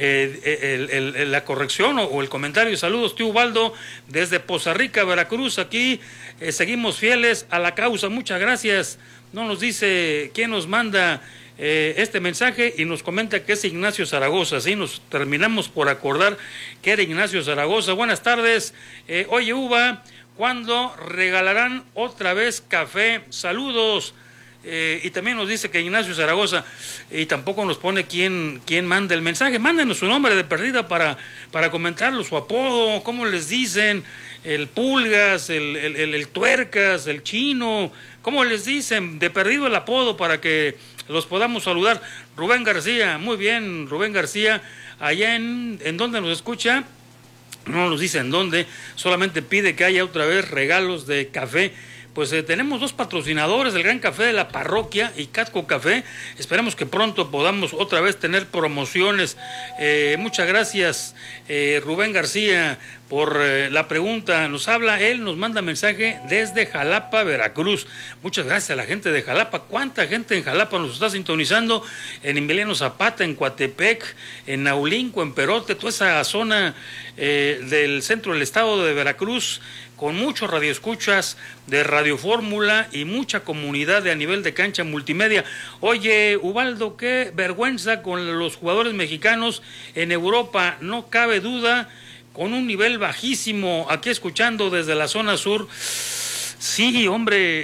la corrección o el comentario. Saludos, tío Ubaldo, desde Poza Rica, Veracruz, aquí seguimos fieles a la causa, muchas gracias. No nos dice quién nos manda este mensaje y nos comenta que es Ignacio Zaragoza. Sí, nos terminamos por acordar que era Ignacio Zaragoza. Buenas tardes. Oye, Uva, ¿cuándo regalarán otra vez café? Saludos. Y también nos dice que Ignacio Zaragoza, y tampoco nos pone quién manda el mensaje. Mándenos su nombre de perdida para comentarlo, su apodo, cómo les dicen, el Pulgas, el Tuercas, el Chino, cómo les dicen, de perdido el apodo para que los podamos saludar. Rubén García, muy bien, Rubén García, allá en donde nos escucha. No nos dice en dónde, solamente pide que haya otra vez regalos de café. Pues tenemos dos patrocinadores, el Gran Café de la Parroquia y Catco Café. Esperamos que pronto podamos otra vez tener promociones. Muchas gracias, Rubén García, por la pregunta. Nos habla, él nos manda mensaje desde Jalapa, Veracruz. Muchas gracias a la gente de Jalapa. ¿Cuánta gente en Jalapa nos está sintonizando? En Emiliano Zapata, en Coatepec, en Naulinco, en Perote, toda esa zona del centro del estado de Veracruz, con muchos radioescuchas de Radio Fórmula y mucha comunidad a nivel de cancha multimedia. Oye, Ubaldo, qué vergüenza con los jugadores mexicanos en Europa, no cabe duda, con un nivel bajísimo, aquí escuchando desde la zona sur. Sí, hombre,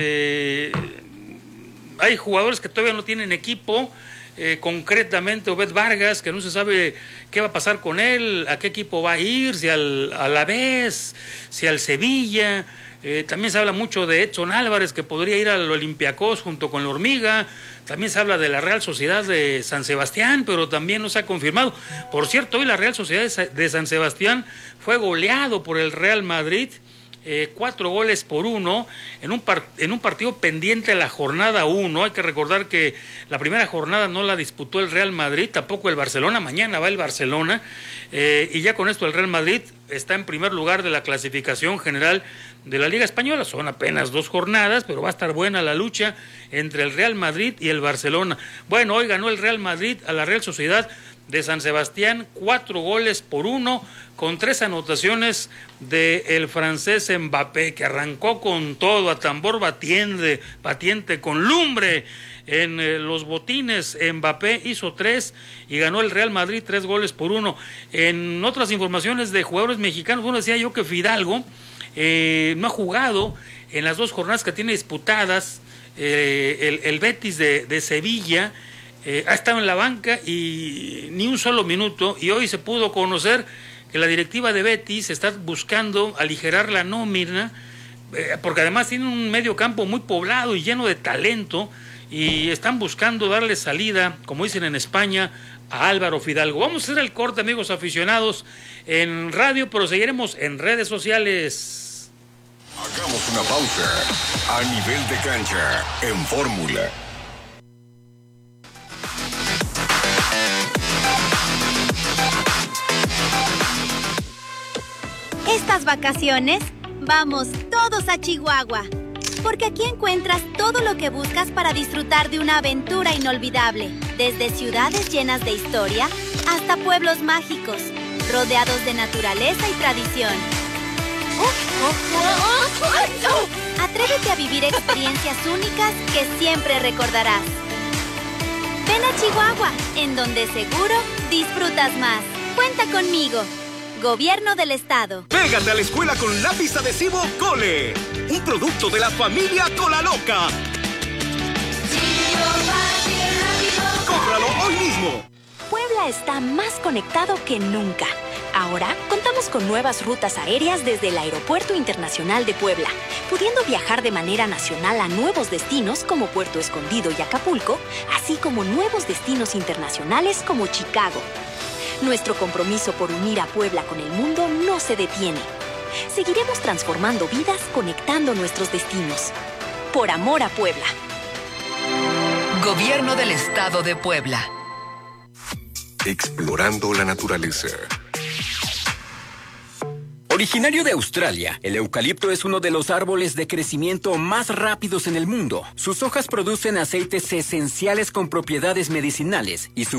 hay jugadores que todavía no tienen equipo. Concretamente Obed Vargas, que no se sabe qué va a pasar con él, a qué equipo va a ir, si al Alavés, si al Sevilla. También se habla mucho de Edson Álvarez, que podría ir al Olympiacos junto con la Hormiga. También se habla de la Real Sociedad de San Sebastián, pero también no se ha confirmado. Por cierto, hoy la Real Sociedad de San Sebastián fue goleado por el Real Madrid, 4-1 en un partido pendiente de la jornada 1. Hay que recordar que la primera jornada no la disputó el Real Madrid, tampoco el Barcelona. Mañana va el Barcelona, y ya con esto el Real Madrid está en primer lugar de la clasificación general de la Liga Española. Son apenas 2 jornadas, pero va a estar buena la lucha entre el Real Madrid y el Barcelona. Bueno, hoy ganó el Real Madrid a la Real Sociedad de San Sebastián 4-1, con 3 anotaciones del francés Mbappé, que arrancó con todo, a tambor batiente, con lumbre en los botines. Mbappé hizo 3 y ganó el Real Madrid 3-1. En otras informaciones de jugadores mexicanos, bueno, decía yo que Fidalgo no ha jugado en las 2 jornadas que tiene disputadas. El Betis de Sevilla ha estado en la banca y ni un solo minuto, y hoy se pudo conocer que la directiva de Betis está buscando aligerar la nómina, porque además tiene un medio campo muy poblado y lleno de talento, y están buscando darle salida, como dicen en España, a Álvaro Fidalgo. Vamos a hacer el corte, amigos aficionados, en radio, pero seguiremos en redes sociales. Hagamos una pausa. A nivel de cancha, en Fórmula. Estas vacaciones, vamos todos a Chihuahua, porque aquí encuentras todo lo que buscas para disfrutar de una aventura inolvidable, desde ciudades llenas de historia hasta pueblos mágicos, rodeados de naturaleza y tradición. Atrévete a vivir experiencias únicas que siempre recordarás. Ven a Chihuahua, en donde seguro disfrutas más. Cuenta conmigo. Gobierno del Estado. Pégate a la escuela con lápiz adhesivo Cole, un producto de la familia Cola Loca. ¡Cómpralo hoy mismo! Puebla está más conectado que nunca. Ahora contamos con nuevas rutas aéreas desde el Aeropuerto Internacional de Puebla. pudiendo viajar de manera nacional a nuevos destinos como Puerto Escondido y Acapulco, así como nuevos destinos internacionales como Chicago. Nuestro compromiso por unir a Puebla con el mundo no se detiene. Seguiremos transformando vidas conectando nuestros destinos. Por amor a Puebla. Gobierno del Estado de Puebla. Explorando la naturaleza. Originario de Australia, el eucalipto es uno de los árboles de crecimiento más rápidos en el mundo. Sus hojas producen aceites esenciales con propiedades medicinales y su